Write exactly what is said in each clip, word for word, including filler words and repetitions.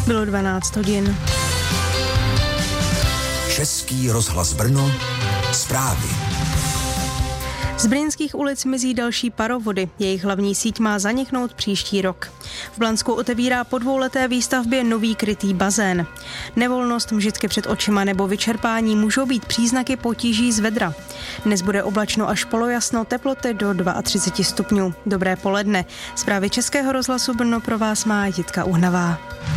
Bylo dvanáct hodin. Český rozhlas Brno, zprávy. Z brněnských ulic mizí další parovody. Jejich hlavní síť má zaniknout příští rok. V Blansku otevírá po dvouleté výstavbě nový krytý bazén. Nevolnost, mžitky před očima nebo vyčerpání můžou být příznaky potíží z vedra. Dnes bude oblačno až polojasno, teploty do třicet dva stupňů. Dobré poledne. Zprávy Českého rozhlasu Brno pro vás má Jitka Uhnavá.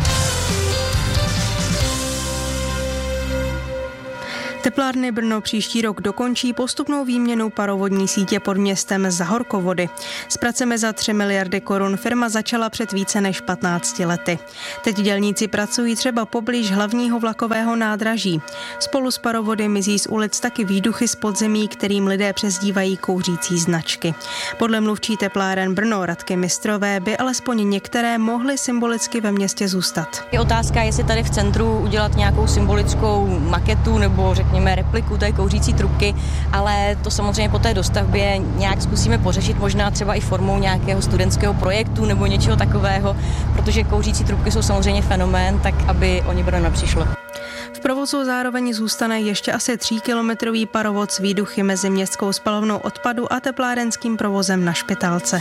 Teplárny Brno příští rok dokončí postupnou výměnu parovodní sítě pod městem Zahorkovody. S pracemi za tři miliardy korun firma začala před více než patnácti lety. Teď dělníci pracují třeba poblíž hlavního vlakového nádraží. Spolu s parovody mizí z ulic taky výduchy z podzemí, kterým lidé přezdívají kouřící značky. Podle mluvčí tepláren Brno Radky Mistrové by alespoň některé mohly symbolicky ve městě zůstat. Je otázka, jestli tady v centru udělat nějakou symbolickou maketu nebo řekněme repliku té kouřící trubky, ale to samozřejmě po té dostavbě nějak zkusíme pořešit, možná třeba i formou nějakého studentského projektu nebo něčeho takového, protože kouřící trubky jsou samozřejmě fenomén, tak aby o ně Brno nepřišlo. V provozu zároveň zůstane ještě asi tříkilometrový parovod s výduchy mezi městskou spalovnou odpadu a teplárenským provozem na Špitálce.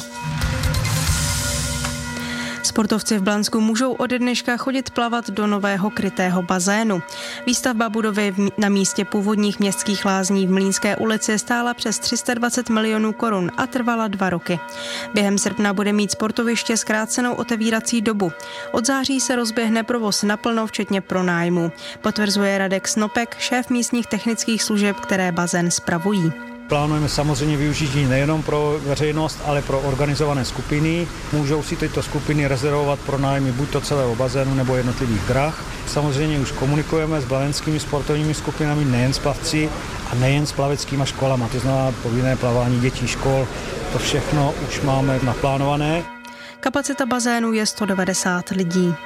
Sportovci v Blansku můžou ode dneška chodit plavat do nového krytého bazénu. Výstavba budovy na místě původních městských lázní v Mlýnské ulici stála přes tři sta dvacet milionů korun a trvala dva roky. Během srpna bude mít sportoviště zkrácenou otevírací dobu. Od září se rozběhne provoz naplno, včetně pronájmu. Potvrzuje Radek Snopek, šéf místních technických služeb, které bazén spravují. Plánujeme samozřejmě využití nejenom pro veřejnost, ale pro organizované skupiny. Můžou si tyto skupiny rezervovat pronájmy buď to celého bazénu nebo jednotlivých drah. Samozřejmě už komunikujeme s blavenskými sportovními skupinami, nejen s plavci a nejen s plaveckými školama. To znamená povinné plavání dětí, škol, to všechno už máme naplánované. Kapacita bazénu je sto devadesát lidí.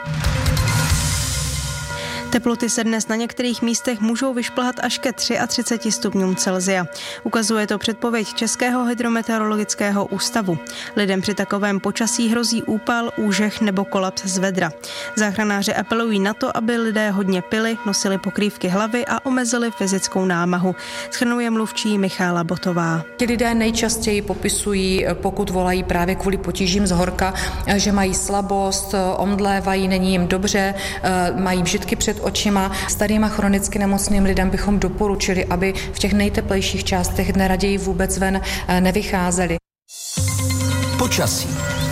Teploty se dnes na některých místech můžou vyšplhat až ke třiceti třemi stupňům Celsia. Ukazuje to předpověď Českého hydrometeorologického ústavu. Lidem při takovém počasí hrozí úpal, úžeh nebo kolaps z vedra. Záchranáři apelují na to, aby lidé hodně pili, nosili pokrývky hlavy a omezili fyzickou námahu. Shrnuje mluvčí Michála Botová. Ti lidé nejčastěji popisují, pokud volají právě kvůli potížím z horka, že mají slabost, omdlévají, není jim dobře, mají mžitky před očima. Starým a chronicky nemocným lidem bychom doporučili, aby v těch nejteplejších částech dne raději vůbec ven nevycházeli. Počasí.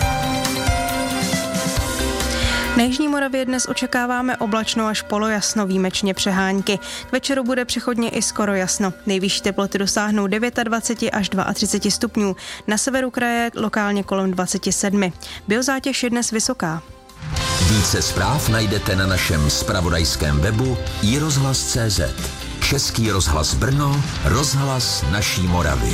Na jižní Moravě dnes očekáváme oblačno až polojasno, výjimečně přehánky. K večeru bude přechodně i skoro jasno. Nejvyšší teploty dosáhnou dvacet devět až třicet dva stupňů. Na severu kraje lokálně kolem dvacet sedm. Biozátěž je dnes vysoká. Více zpráv najdete na našem zpravodajském webu i rozhlas tečka cé zet. Český rozhlas Brno, rozhlas naší Moravy.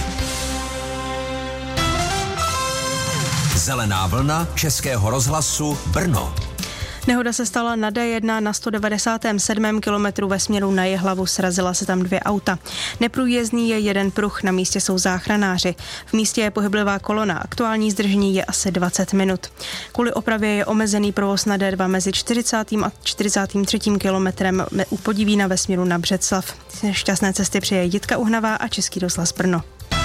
Zelená vlna Českého rozhlasu Brno. Nehoda se stala na dé jedna na sto devadesátém sedmém kilometru ve směru na Jihlavu, srazila se tam dvě auta. Neprůjezdný je jeden pruh, na místě jsou záchranáři. V místě je pohyblivá kolona, aktuální zdržení je asi dvacet minut. Kvůli opravě je omezený provoz na dé dva mezi čtyřicátým a čtyřicátým třetím kilometrem u Podivína ve směru na Břeclav. Šťastné cesty přeje Jitka Uhnavá a Český rozhlas Brno.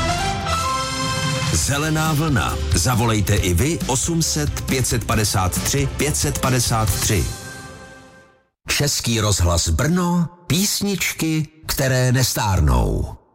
Zelená vlna. Zavolejte i vy osm set pět set padesát tři pět set padesát tři. Český rozhlas Brno. Písničky, které nestárnou.